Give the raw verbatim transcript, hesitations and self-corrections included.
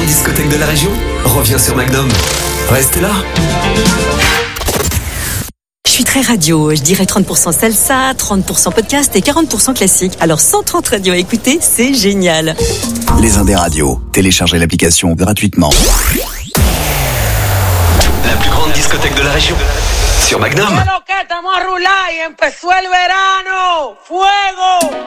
grandes discothèques de la région revient sur Magnum. Restez là. Je suis très radio, je dirais trente pour cent salsa, trente pour cent podcast et quarante pour cent classique. Alors cent trente radios à écouter, c'est génial. Les Indes radios, téléchargez l'application gratuitement. La plus grande discothèque de la région sur Magnum. ¡Qué lo que estamos a rular y empezó el verano! ¡Fuego!